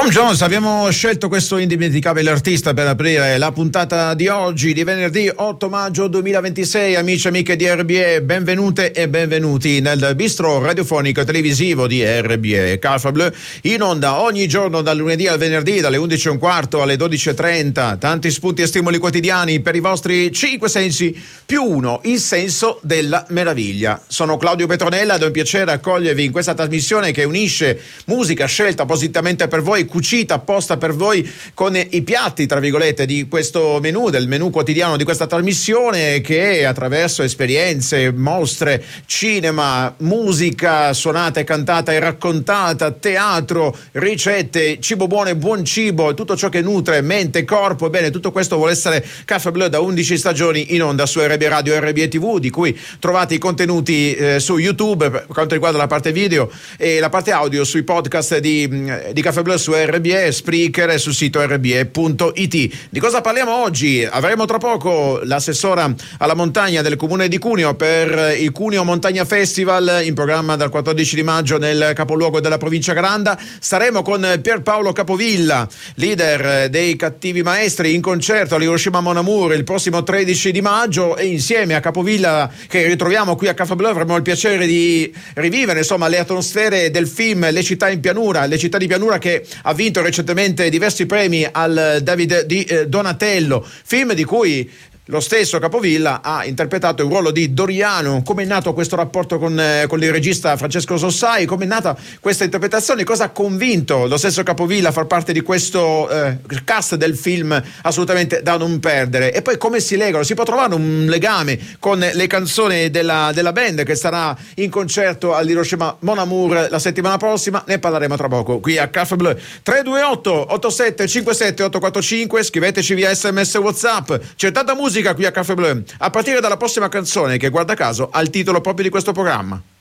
Tom Jones, abbiamo scelto questo indimenticabile artista per aprire la puntata di oggi di venerdì 8 maggio 2026. Amici e amiche di RBE, benvenute e benvenuti nel bistro radiofonico e televisivo di RBE Calfa Bleu, in onda ogni giorno dal lunedì al venerdì dalle 11:15 alle 12:30. Tanti spunti e stimoli quotidiani per i vostri 5 sensi più uno, il senso della meraviglia. Sono Claudio Petronella ed è un piacere accogliervi in questa trasmissione che unisce musica scelta appositamente per voi, cucita apposta per voi, con i piatti tra virgolette di questo menù, del menù quotidiano di questa trasmissione, che attraverso esperienze, mostre, cinema, musica suonata e cantata e raccontata, teatro, ricette, cibo buono e buon cibo, tutto ciò che nutre mente, corpo. Ebbene, tutto questo vuole essere Calfa Bleu da 11 stagioni in onda su RBE Radio e RBE TV, di cui trovate i contenuti su YouTube per quanto riguarda la parte video e la parte audio sui podcast di Calfa Bleu su RBE, Spreaker e sul sito rbe.it. Di cosa parliamo oggi? Avremo tra poco l'assessora alla montagna del comune di Cuneo per il Cuneo Montagna Festival, in programma dal 14 di maggio nel capoluogo della provincia Granda. Staremo con Pierpaolo Capovilla, leader dei Cattivi Maestri, in concerto all'Hiroshima Mon Amour il prossimo 13 di maggio, e insieme a Capovilla, che ritroviamo qui a Calfa Bleu, avremo il piacere di rivivere insomma le atmosfere del film Le città in pianura, Le città di pianura, che ha vinto recentemente diversi premi al David di Donatello, film di cui lo stesso Capovilla ha interpretato il ruolo di Doriano. Come è nato questo rapporto con il regista Francesco Sossai? Come è nata questa interpretazione? Cosa ha convinto lo stesso Capovilla a far parte di questo cast del film assolutamente da non perdere? E poi come si legano? Si può trovare un legame con le canzoni della band che sarà in concerto all'Hiroshima Mon Amour la settimana prossima? Ne parleremo tra poco qui a Calfa Bleu. 328 87 57 845, scriveteci via SMS WhatsApp. C'è tanta musica qui a Calfa Bleu, a partire dalla prossima canzone che, guarda caso, ha il titolo proprio di questo programma.